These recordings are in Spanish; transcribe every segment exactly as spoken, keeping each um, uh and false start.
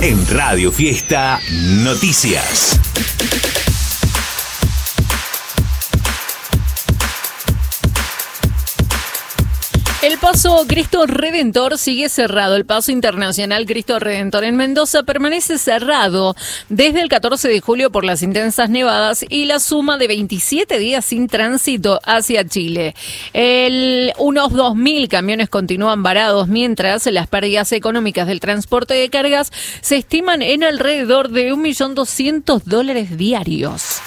En Radio Fiesta Noticias. El paso Cristo Redentor sigue cerrado. El paso internacional Cristo Redentor en Mendoza permanece cerrado desde el catorce de julio por las intensas nevadas y la suma de veintisiete días sin tránsito hacia Chile. El, unos dos mil camiones continúan varados, mientras las pérdidas económicas del transporte de cargas se estiman en alrededor de un millón doscientos mil dólares diarios.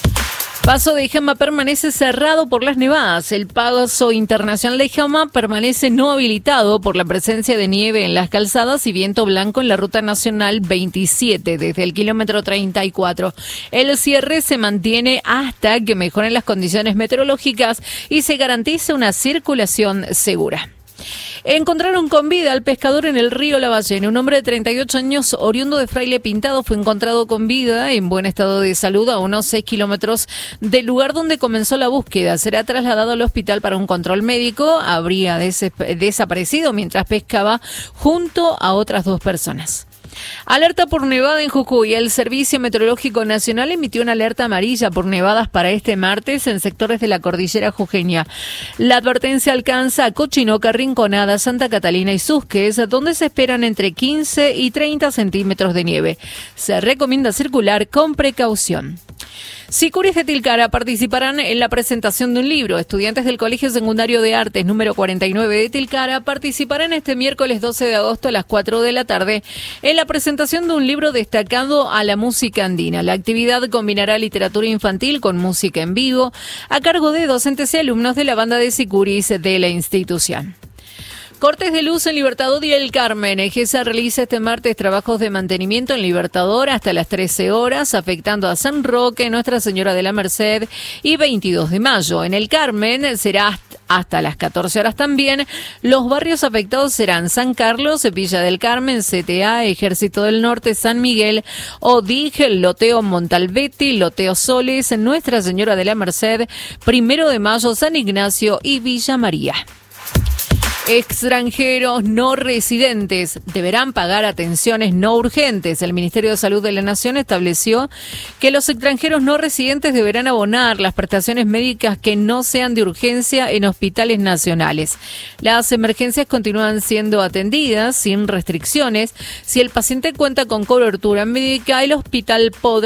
Paso de Jama permanece cerrado por las nevadas. El paso internacional de Jama permanece no habilitado por la presencia de nieve en las calzadas y viento blanco en la ruta nacional veintisiete desde el kilómetro treinta y cuatro. El cierre se mantiene hasta que mejoren las condiciones meteorológicas y se garantice una circulación segura. Encontraron con vida al pescador en el río Lavallene. Un hombre de treinta y ocho años, oriundo de Fraile Pintado, fue encontrado con vida en buen estado de salud a unos seis kilómetros del lugar donde comenzó la búsqueda. Será trasladado al hospital para un control médico. Habría des- desaparecido mientras pescaba junto a otras dos personas. Alerta por nevada en Jujuy. El Servicio Meteorológico Nacional emitió una alerta amarilla por nevadas para este martes en sectores de la cordillera jujeña. La advertencia alcanza a Cochinoca, Rinconada, Santa Catalina y Susques, donde se esperan entre quince y treinta centímetros de nieve. Se recomienda circular con precaución. Sicuris de Tilcara participarán en la presentación de un libro. Estudiantes del Colegio Secundario de Artes número cuarenta y nueve de Tilcara participarán este miércoles doce de agosto a las cuatro de la tarde en la presentación de un libro destacado a la música andina. La actividad combinará literatura infantil con música en vivo a cargo de docentes y alumnos de la banda de Sicuris de la institución. Cortes de luz en Libertador y El Carmen. EGESA realiza este martes trabajos de mantenimiento en Libertador hasta las trece horas, afectando a San Roque, Nuestra Señora de la Merced y veintidós de mayo. En El Carmen será hasta las catorce horas también. Los barrios afectados serán San Carlos, Villa del Carmen, C T A, Ejército del Norte, San Miguel, Odig, Loteo Montalbetti, Loteo Soles, Nuestra Señora de la Merced, Primero de Mayo, San Ignacio y Villa María. Extranjeros no residentes deberán pagar atenciones no urgentes. El Ministerio de Salud de la Nación estableció que los extranjeros no residentes deberán abonar las prestaciones médicas que no sean de urgencia en hospitales nacionales. Las emergencias continúan siendo atendidas sin restricciones. Si el paciente cuenta con cobertura médica, el hospital podrá